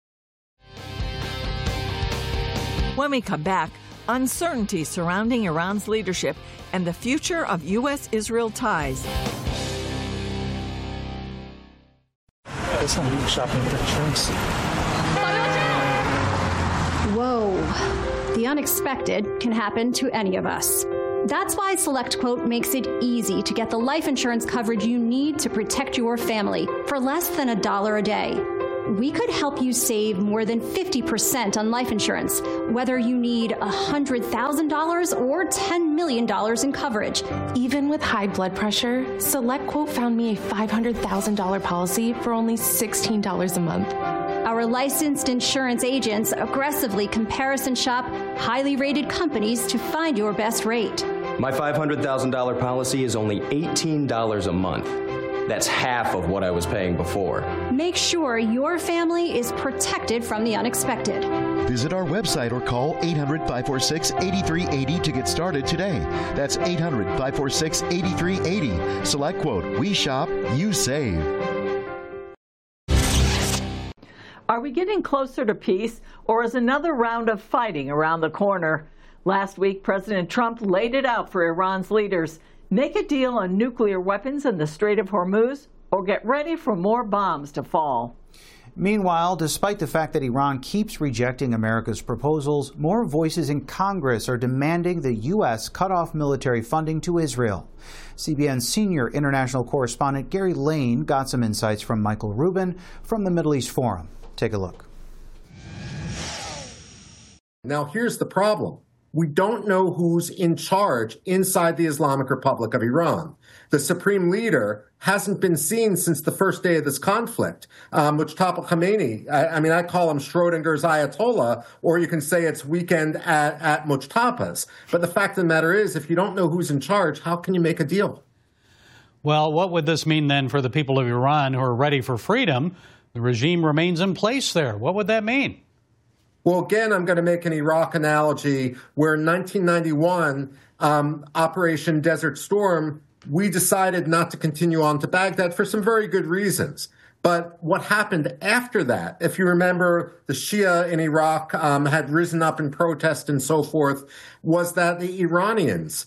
When we come back, uncertainty surrounding Iran's leadership and the future of U S Israel ties. Shopping for insurance. Whoa. The unexpected can happen to any of us. That's why SelectQuote makes it easy to get the life insurance coverage you need to protect your family for less than a dollar a day. We could help you save more than fifty percent on life insurance, whether you need one hundred thousand dollars or ten million dollars in coverage. Even with high blood pressure, SelectQuote found me a five hundred thousand dollars policy for only sixteen dollars a month. Our licensed insurance agents aggressively comparison shop highly rated companies to find your best rate. My five hundred thousand dollars policy is only eighteen dollars a month. That's half of what I was paying before. Make sure your family is protected from the unexpected. Visit our website or call eight hundred, five four six, eight three eight zero to get started today. That's eight hundred, five four six, eight three eight zero. SelectQuote. We shop, you save. Are we getting closer to peace, or is another round of fighting around the corner? Last week, President Trump laid it out for Iran's leaders. Make a deal on nuclear weapons in the Strait of Hormuz, or get ready for more bombs to fall. Meanwhile, despite the fact that Iran keeps rejecting America's proposals, more voices in Congress are demanding the U S cut off military funding to Israel. C B N senior international correspondent Gary Lane got some insights from Michael Rubin from the Middle East Forum. Take a look. Now, here's the problem. We don't know who's in charge inside the Islamic Republic of Iran. The supreme leader hasn't been seen since the first day of this conflict. Um, Mujtaba Khamenei, I, I mean, I call him Schrodinger's Ayatollah, or you can say it's weekend at, at Mujtaba's. But the fact of the matter is, if you don't know who's in charge, how can you make a deal? Well, what would this mean then for the people of Iran who are ready for freedom? The regime remains in place there. What would that mean? Well, again, I'm going to make an Iraq analogy where in nineteen ninety-one, um, Operation Desert Storm, we decided not to continue on to Baghdad for some very good reasons. But what happened after that, if you remember, the Shia in Iraq um, had risen up in protest and so forth, was that the Iranians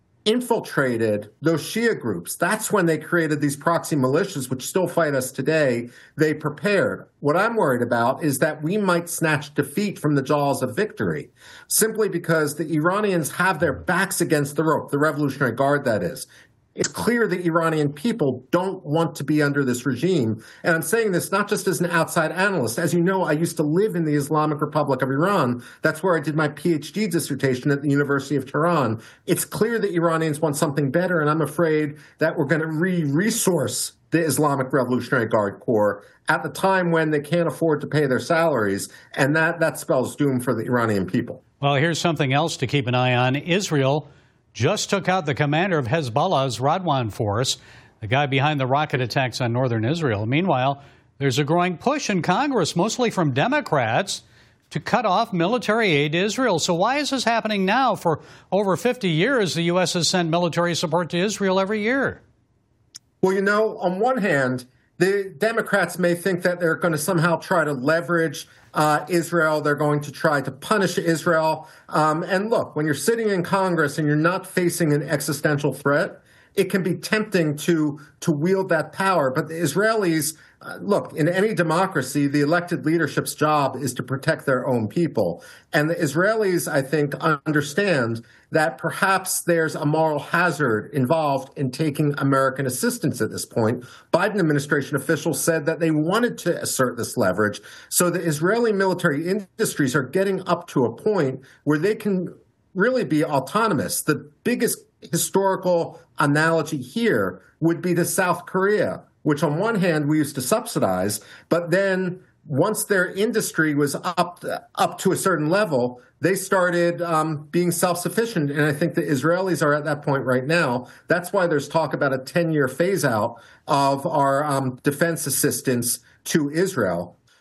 infiltrated those Shia groups. That's when they created these proxy militias, which still fight us today. They prepared. What I'm worried about is that we might snatch defeat from the jaws of victory, simply because the Iranians have their backs against the rope, the Revolutionary Guard, that is. It's clear the Iranian people don't want to be under this regime. And I'm saying this not just as an outside analyst. As you know, I used to live in the Islamic Republic of Iran. That's where I did my PhD dissertation at the University of Tehran. It's clear that Iranians want something better, and I'm afraid that we're going to re-resource the Islamic Revolutionary Guard Corps at the time when they can't afford to pay their salaries, and that, that spells doom for the Iranian people. Well, here's something else to keep an eye on. Israel just took out the commander of Hezbollah's Radwan force, the guy behind the rocket attacks on northern Israel. Meanwhile, there's a growing push in Congress, mostly from Democrats, to cut off military aid to Israel. So why is this happening now? For over fifty years, the U S has sent military support to Israel every year. Well, you know, on one hand, the Democrats may think that they're going to somehow try to leverage uh, Israel. They're going to try to punish Israel. Um, and look, when you're sitting in Congress and you're not facing an existential threat, it can be tempting to to wield that power. But the Israelis, uh, look, in any democracy, the elected leadership's job is to protect their own people. And the Israelis, I think, understand that perhaps there's a moral hazard involved in taking American assistance at this point. Biden administration officials said that they wanted to assert this leverage. So the Israeli military industries are getting up to a point where they can really be autonomous. The biggest historical analogy here would be to South Korea, which on one hand we used to subsidize, but then once their industry was up up to a certain level, they started um, being self-sufficient. And I think the Israelis are at that point right now. That's why there's talk about a ten-year phase-out of our um, defense assistance to Israel.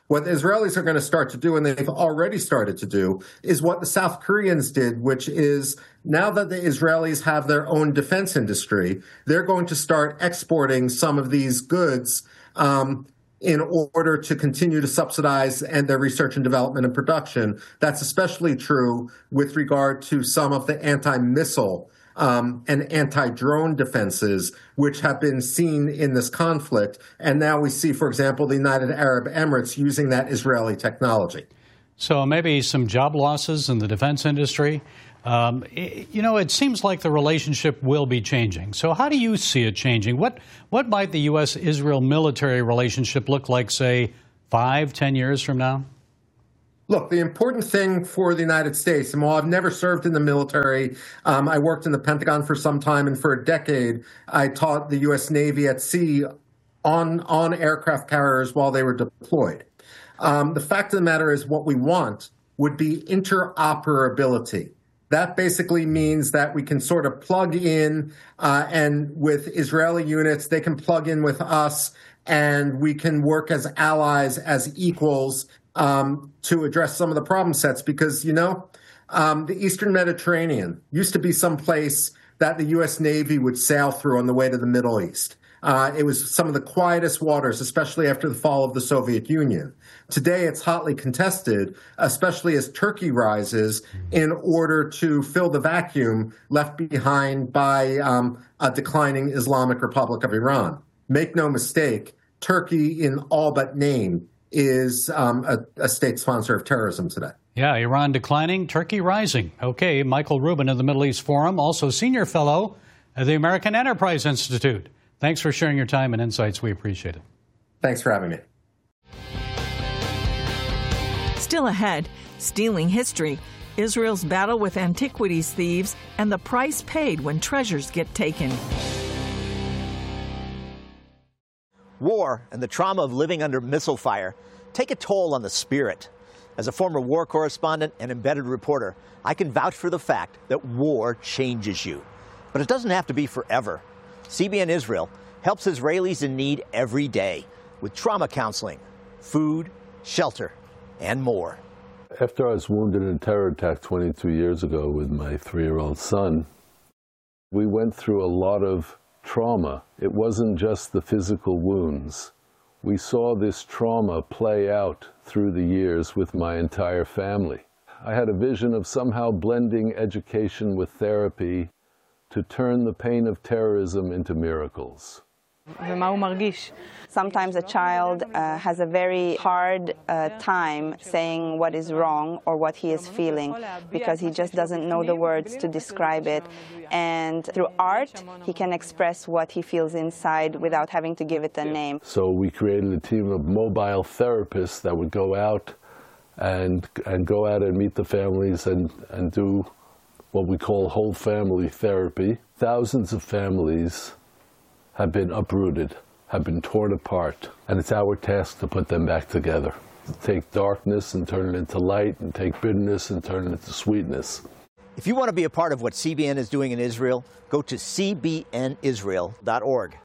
What the Israelis are going to start to do, and they've already started to do, is what the South Koreans did, which is now that the Israelis have their own defense industry, they're going to start exporting some of these goods um, in order to continue to subsidize and their research and development and production. That's especially true with regard to some of the anti-missile Um, and anti-drone defenses, which have been seen in this conflict. And now we see, for example, the United Arab Emirates using that Israeli technology. So maybe some job losses in the defense industry. Um, it, you know, it seems like the relationship will be changing. So how do you see it changing? What, what might the U S Israel military relationship look like, say, five, ten years from now? Look, the important thing for the United States, and while I've never served in the military, um, I worked in the Pentagon for some time, and for a decade, I taught the U S Navy at sea on, on aircraft carriers while they were deployed. Um, the fact of the matter is what we want would be interoperability. That basically means that we can sort of plug in, uh, and with Israeli units, they can plug in with us, and we can work as allies, as equals, Um, to address some of the problem sets, because, you know, um, the Eastern Mediterranean used to be some place that the U S Navy would sail through on the way to the Middle East. Uh, it was some of the quietest waters, especially after the fall of the Soviet Union. Today, it's hotly contested, especially as Turkey rises in order to fill the vacuum left behind by um, a declining Islamic Republic of Iran. Make no mistake, Turkey, in all but name, is um, a, a state sponsor of terrorism today. Yeah, Iran declining, Turkey rising. Okay, Michael Rubin of the Middle East Forum, also senior fellow at the American Enterprise Institute. Thanks for sharing your time and insights. We appreciate it. Thanks for having me. Still ahead, stealing history, Israel's battle with antiquities thieves, and the price paid when treasures get taken. War and the trauma of living under missile fire take a toll on the spirit. As a former war correspondent and embedded reporter, I can vouch for the fact that war changes you. But it doesn't have to be forever. C B N Israel helps Israelis in need every day with trauma counseling, food, shelter, and more. After I was wounded in a terror attack twenty-two years ago with my three-year-old son, we went through a lot of trauma. It wasn't just the physical wounds. We saw this trauma play out through the years with my entire family. I had a vision of somehow blending education with therapy to turn the pain of terrorism into miracles. Sometimes a child uh, has a very hard uh, time saying what is wrong or what he is feeling because he just doesn't know the words to describe it. And through art, he can express what he feels inside without having to give it a name. So we created a team of mobile therapists that would go out and, and go out and meet the families and, and do what we call whole family therapy. Thousands of families have been uprooted, have been torn apart, and it's our task to put them back together. Take darkness and turn it into light, and take bitterness and turn it into sweetness. If you want to be a part of what C B N is doing in Israel, go to c b n israel dot org.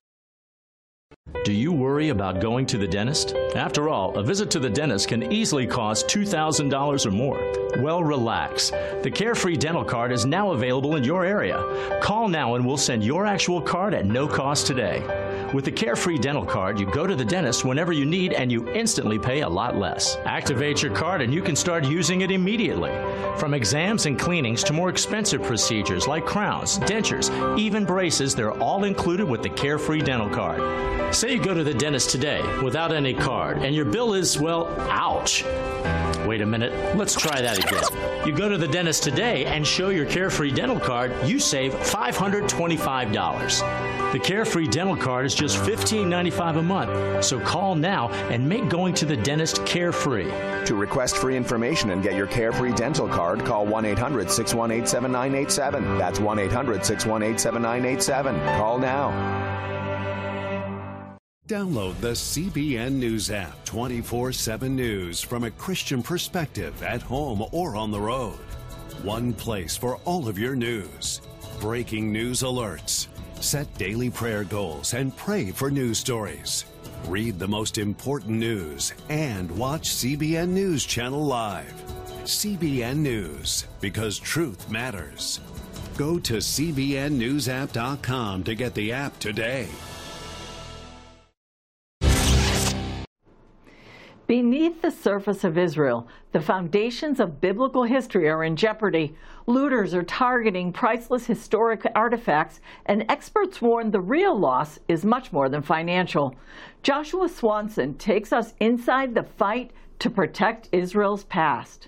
Do you worry about going to the dentist? After all, a visit to the dentist can easily cost two thousand dollars or more. Well, relax. The Carefree Dental Card is now available in your area. Call now and we'll send your actual card at no cost today. With the Carefree Dental Card, you go to the dentist whenever you need and you instantly pay a lot less. Activate your card and you can start using it immediately. From exams and cleanings to more expensive procedures like crowns, dentures, even braces, they're all included with the Carefree Dental Card. Say you go to the dentist today without any card and your bill is, well, ouch. Wait a minute, let's try that again. You go to the dentist today and show your Carefree Dental Card, you save five hundred twenty-five dollars. The Carefree Dental Card is just fifteen ninety-five a month, so call now and make going to the dentist carefree. To request free information and get your Carefree Dental Card, call one eight hundred, six one eight, seven nine eight seven. That's one eight hundred, six one eight, seven nine eight seven. Call now. Download the C B N News app, twenty-four seven News from a Christian perspective at home or on the road. One place for all of your news. Breaking news alerts. Set daily prayer goals and pray for news stories. Read the most important news and watch C B N News Channel Live. C B N News, because truth matters. Go to C B N news app dot com to get the app today. Beneath the surface of Israel, the foundations of biblical history are in jeopardy. Looters are targeting priceless historic artifacts, and experts warn the real loss is much more than financial. Joshua Swanson takes us inside the fight to protect Israel's past.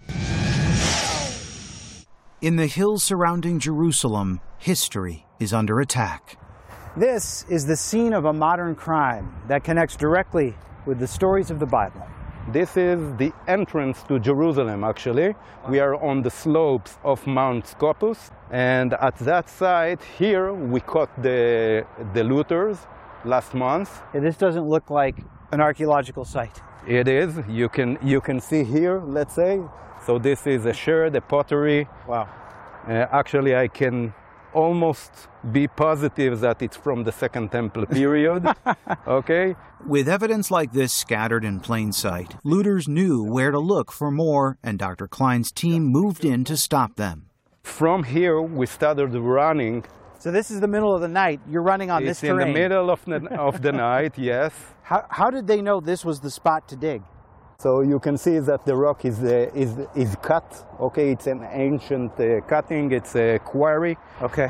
In the hills surrounding Jerusalem, history is under attack. This is the scene of a modern crime that connects directly with the stories of the Bible. This is the entrance to Jerusalem, actually. We are on the slopes of Mount Scopus, and at that site here we caught the, the looters last month. Yeah, this doesn't look like an archaeological site. It is. You can, you can see here, let's say. So this is a sherd, a pottery. Wow. Uh, actually, I can almost be positive that it's from the Second Temple period. Okay? With evidence like this scattered in plain sight, looters knew where to look for more, and Doctor Klein's team moved in to stop them. From here, we started running. So this is the middle of the night. You're running on it's this terrain. It's in the middle of the, of the night, yes. How, how did they know this was the spot to dig? So you can see that the rock is, uh, is, is cut. Okay, it's an ancient uh, cutting, it's a quarry. Okay.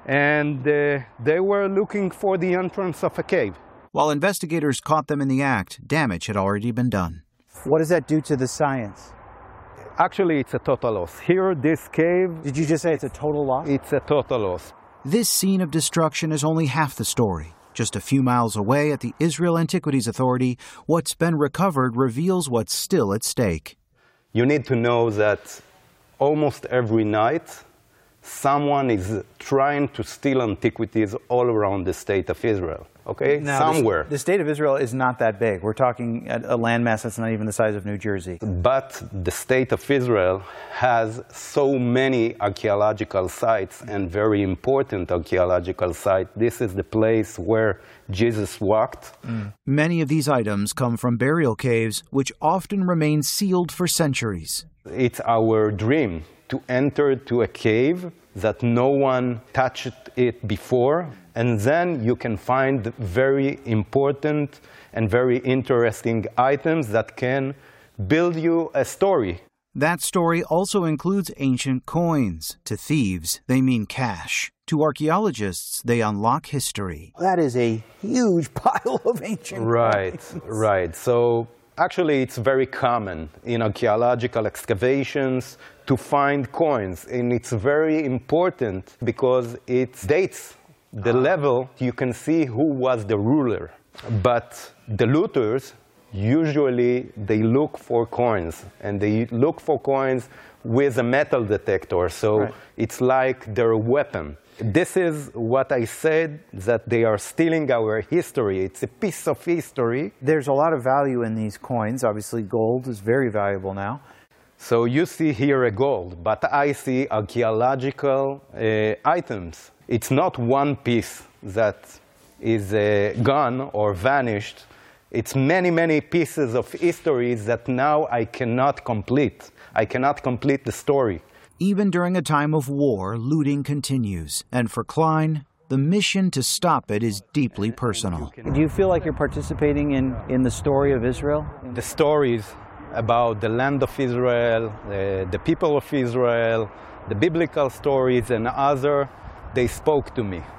And uh, they were looking for the entrance of a cave. While investigators caught them in the act, damage had already been done. What does that do to the science? Actually, it's a total loss. Here, this cave... Did you just say it's a total loss? It's a total loss. This scene of destruction is only half the story. Just a few miles away at the Israel Antiquities Authority, what's been recovered reveals what's still at stake. You need to know that almost every night, someone is trying to steal antiquities all around the state of Israel. Okay, now, somewhere. The, the state of Israel is not that big. We're talking a, a landmass that's not even the size of New Jersey. But the state of Israel has so many archaeological sites, and very important archaeological sites. This is the place where Jesus walked. Mm. Many of these items come from burial caves, which often remain sealed for centuries. It's our dream to enter to a cave that no one touched it before, and then you can find very important and very interesting items that can build you a story. That story also includes ancient coins. To thieves, they mean cash. To archaeologists, they unlock history. That is a huge pile of ancient right, coins. Right, right. So actually, it's very common in archaeological excavations to find coins, and it's very important because it dates the level. You can see who was the ruler. But the looters, usually they look for coins, and they look for coins with a metal detector, so right. It's like their weapon. This is what I said, that they are stealing our history. It's a piece of history. There's a lot of value in these coins. Obviously, gold is very valuable now. So you see here a gold, but I see archaeological uh, items. It's not one piece that is uh, gone or vanished. It's many, many pieces of histories that now I cannot complete. I cannot complete the story. Even during a time of war, looting continues. And for Klein, the mission to stop it is deeply personal. Do you feel like you're participating in, in the story of Israel? The stories about the land of Israel, the, the people of Israel, the biblical stories and other, they spoke to me.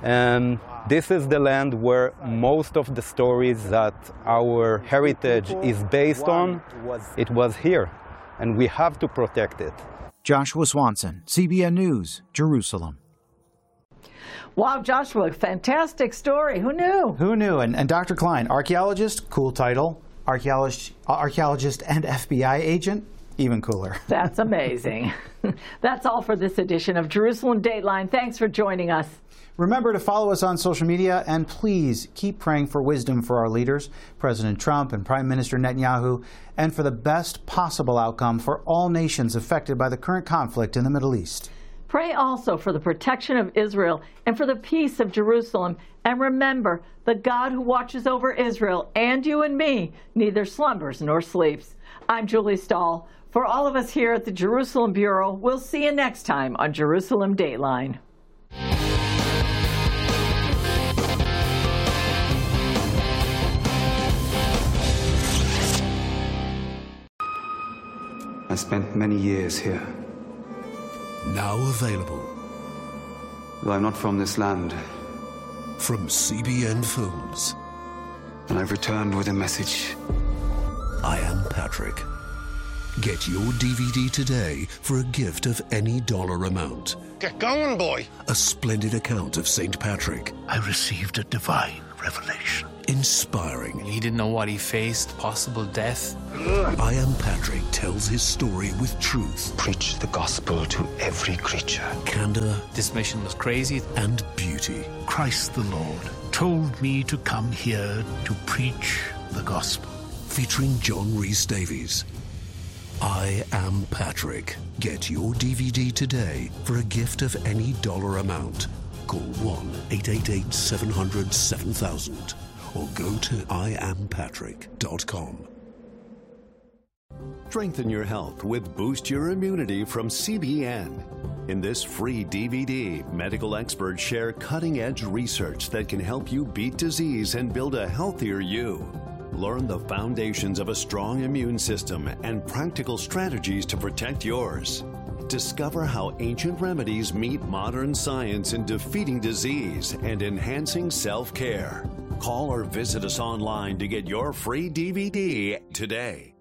And this is the land where most of the stories that our heritage is based on, it was here. And we have to protect it. Joshua Swanson, C B N News, Jerusalem. Wow, Joshua, fantastic story. Who knew? Who knew? And, and Doctor Klein, archaeologist, cool title. Archaeologist, archaeologist and F B I agent, even cooler. That's amazing. That's all for this edition of Jerusalem Dateline. Thanks for joining us. Remember to follow us on social media, and please keep praying for wisdom for our leaders, President Trump and Prime Minister Netanyahu, and for the best possible outcome for all nations affected by the current conflict in the Middle East. Pray also for the protection of Israel and for the peace of Jerusalem. And remember, the God who watches over Israel and you and me neither slumbers nor sleeps. I'm Julie Stahl. For all of us here at the Jerusalem Bureau, we'll see you next time on Jerusalem Dateline. I spent many years here. Now available. Though I'm not from this land. From C B N Films. And I've returned with a message. I Am Patrick. Get your D V D today for a gift of any dollar amount. Get going, boy. A splendid account of Saint Patrick. I received a divine revelation. Inspiring. He didn't know what he faced, possible death. I Am Patrick tells his story with truth. Preach the gospel to every creature. Candor. This mission was crazy. And beauty. Christ the Lord told me to come here to preach the gospel. Featuring John Rhys Davies. I Am Patrick. Get your D V D today for a gift of any dollar amount. Call one eight eight eight, seven hundred, seven thousand or go to I am patrick dot com. Strengthen your health with Boost Your Immunity from C B N. In this free D V D, medical experts share cutting-edge research that can help you beat disease and build a healthier you. Learn the foundations of a strong immune system and practical strategies to protect yours. Discover how ancient remedies meet modern science in defeating disease and enhancing self-care. Call or visit us online to get your free D V D today.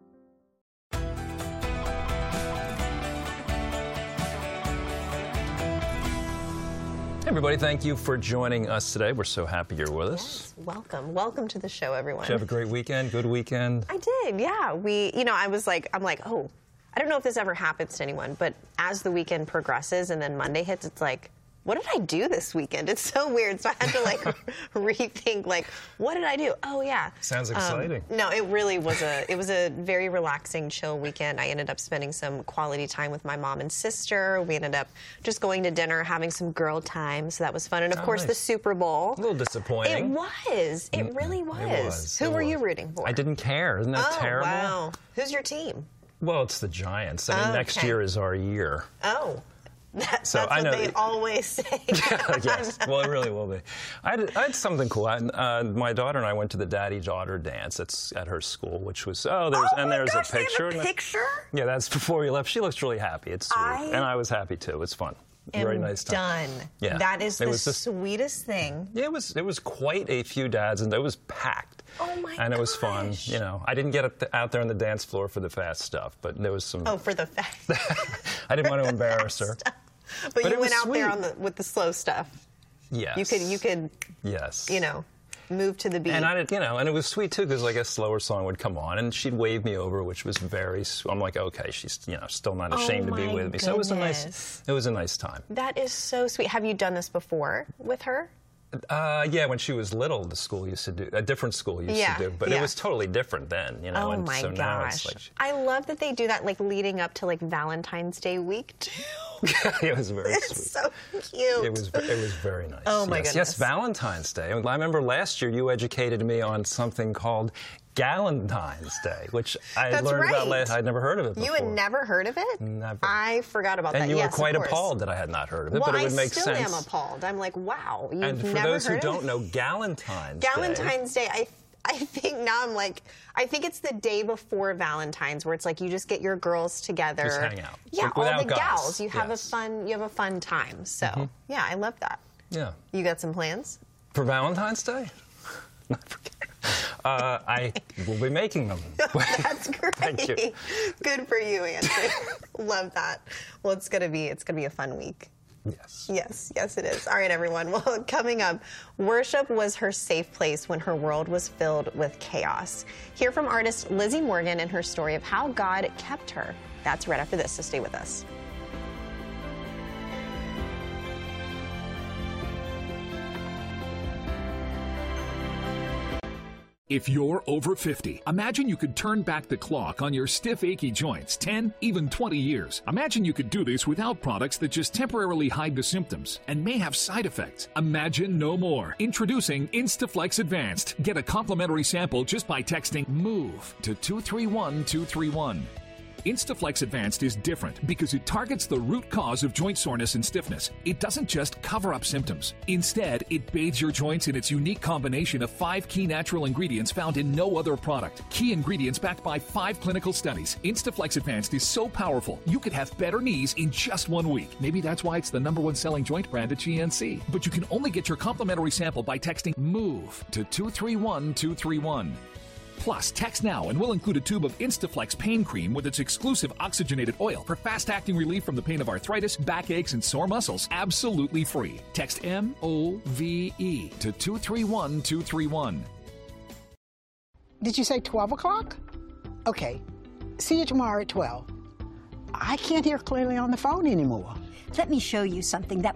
Everybody, thank you for joining us today. We're so happy you're with us. Yes, welcome. Welcome to the show, everyone. Did you have a great weekend? Good weekend? I did, yeah. We, you know, I was like, I'm like, oh, I don't know if this ever happens to anyone, but as the weekend progresses and then Monday hits, it's like, what did I do this weekend? It's so weird. So I had to like rethink, like, what did I do? Oh yeah. Sounds exciting. Um, no, it really was a, it was a very relaxing, chill weekend. I ended up spending some quality time with my mom and sister. We ended up just going to dinner, having some girl time. So that was fun. And of Oh, course nice. the Super Bowl. A little disappointing. It was. It really was. It was. Who It were was. you rooting for? I didn't care. Isn't that oh, terrible? Wow. Who's your team? Well, it's the Giants. I mean, Oh, next okay. year is our year. Oh. That, So that's I what know they that- always say. Yes, well, it really will be. I had, I had something cool. I, uh, my daughter and I went to the daddy-daughter dance. It's at her school, which was oh, there's Oh and my there's gosh, a they have picture. a and that- picture? Yeah, that's before we left. She looks really happy. It's sweet, I and I was happy too. It's fun. Very am nice time. done. Yeah, That is it the was just- sweetest thing. Yeah, it was. It was quite a few dads, and it was packed. Oh my And it was fun. gosh. You know, I didn't get up th- out there on the dance floor for the fast stuff, but there was some. Oh, for the fact. I didn't want to embarrass her. But, But you it went was out there sweet. on the with the slow stuff. Yes. You could you could Yes. you know move to the beat. And I did, you know, and it was sweet too because like a slower song would come on, and she'd wave me over, which was very. s- I'm like, okay, she's you know still not Oh ashamed to be my with me. So it was a goodness. nice, it was a nice time. That is so sweet. Have you done this before with her? Uh, yeah, when she was little, the school used to do a different school used Yeah, to do, but yeah. it was totally different then, you know. Oh and my so now it's gosh. like I love that they do that like leading up to like Valentine's Day week too. it was very It's sweet. so cute. It was it was very nice. Oh my yes. goodness. Yes, Valentine's Day. I remember last year you educated me on something called Galentine's Day, which I That's learned about right. last. I'd never heard of it before. You had never heard of it? Never. I forgot about and that. you yes, were quite of course. appalled that I had not heard of it, well, but it would I make still sense. am appalled. I'm like, wow, you've and for never those who heard of don't it? know, Galentine's Day. Valentine's Day, I I think now I'm like, I think it's the day before Valentine's where it's like you just get your girls together. Just hang out. Yeah, Like, all without the guys. gals. You have Yes. a fun you have a fun time. So Mhm. yeah, I love that. Yeah. You got some plans? For Valentine's Day? uh, I will be making them. That's great. Thank you. Good for you, Andrew. Love that. Well, it's gonna be it's gonna be a fun week. Yes. Yes, yes, it is. All right, everyone. Well, coming up, worship was her safe place when her world was filled with chaos. Hear from artist Lizzie Morgan and her story of how God kept her. That's right after this, so stay with us. If you're over fifty, imagine you could turn back the clock on your stiff, achy joints ten, even twenty years. Imagine you could do this without products that just temporarily hide the symptoms and may have side effects. Imagine no more. Introducing Instaflex Advanced. Get a complimentary sample just by texting MOVE to two three one two three one. Instaflex Advanced is different because it targets the root cause of joint soreness and stiffness. It doesn't just cover up symptoms. Instead, it bathes your joints in its unique combination of five key natural ingredients found in no other product. Key ingredients backed by five clinical studies. Instaflex Advanced is so powerful, you could have better knees in just one week. Maybe that's why it's the number one selling joint brand at G N C. But you can only get your complimentary sample by texting MOVE to two three one two three one. Plus, text now and we'll include a tube of Instaflex pain cream with its exclusive oxygenated oil for fast-acting relief from the pain of arthritis, backaches, and sore muscles, absolutely free. Text M O V E to two three one two three one. Did you say twelve o'clock? Okay. See you tomorrow at twelve. I can't hear clearly on the phone anymore. Let me show you something that